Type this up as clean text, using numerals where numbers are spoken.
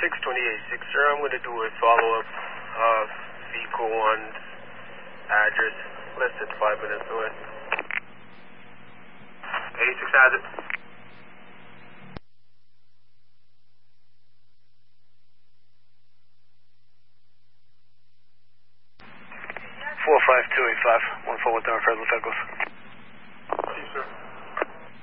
628-6, sir. I'm going to do a follow-up of vehicle 1's address, less than 5 minutes away. 86 has it. 45285, 141 Fred Los Ecos. Yes, sir.